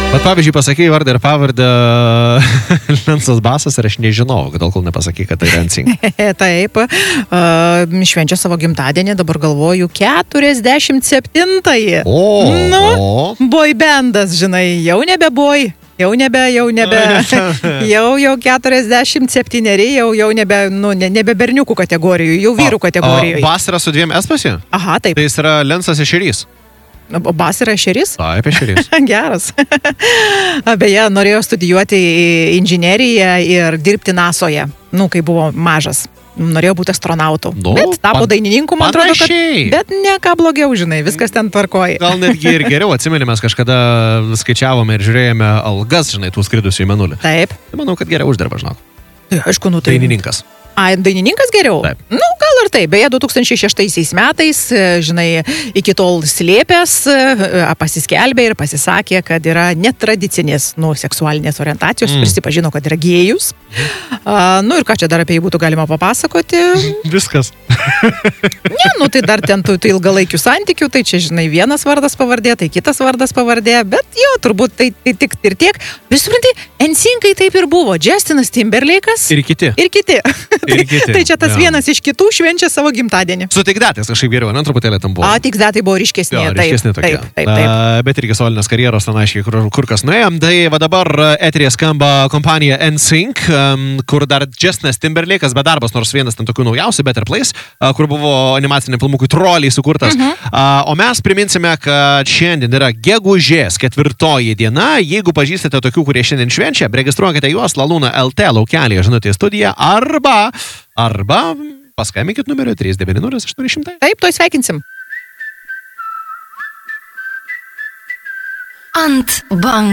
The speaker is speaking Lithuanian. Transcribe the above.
Bet pavyzdžiui, pasakai vardą ir pavardę Lensas Basas ir aš nežinau, kodėl kol nepasakai, kad tai NSYNC. Taip, švenčia savo gimtadienį, dabar galvoju, 47-ąjį. Boy bandas, žinai, jau nebe boy. Jau nebe, jau 47, jau nebe berniukų kategorijų, jau vyrų kategorijų. Bas yra su 2 S pas jį? Aha, taip. Tai jis yra Lensas Ešerys. Bas yra Ešerys? Taip, Ešerys. Geras. Beje, norėjau studijuoti inžineriją ir dirbti NASOje, kai buvo mažas. Norėjau būti astronautu. Bet tapo dainininku, man atrodo, kad... Bet ne ką blogiau, žinai, viskas ten tvarkoja. Gal netgi ir geriau, atsimenimės, kažkada skaičiavome ir žiūrėjome algas, žinai, tų skridusių į Mėnulį. Taip. Manau, kad geriau uždirba, žinok. Aišku, tai... Dainininkas. Dainininkas geriau? Taip. Gal ir taip. Beje, 2006 metais, žinai, iki tol slėpęs, pasiskelbė ir pasisakė, kad yra netradicinės, seksualinės orientacijos, prisipažino, kad yra gėjus. Ir ką čia dar apie jį būtų galima papasakoti? Viskas. Tai dar ten tų ilgalaikių santykių, tai čia, žinai, vienas vardas pavardė, tai kitas vardas pavardė, bet jo, turbūt tai tik ir tiek. Vis supranti, NSYNC taip ir buvo. Justinas Timberlake'as. Ir kiti. Tai čia tas vienas iš kitų švenčia savo gimtadienį. Su Take That kažkaip geriau, truputėlį tam buvo. Take That buvo ryškesnė. Ryškesnė tokia. Taip. Bet irgi solinės karjeros ten aiškiai kur kas nuėjom. Tai va dabar eterėje skamba kompanija NSYNC, kur dar Justinas Timberlake'as be darbas, nors vienas ten tokių naujausių, Better Place, kur buvo animaciniam filmukui Troliai sukurtas. O mes priminsime, kad šiandien yra gegužės 4 diena. Jeigu pažįstate tokių, kurie šiandien švenčia, registruokite juos Laluna LT laukelėje žinutė studija arba paskambinkit numeriu 390 800. Taip, tuoj sveikinsim. Ant bang.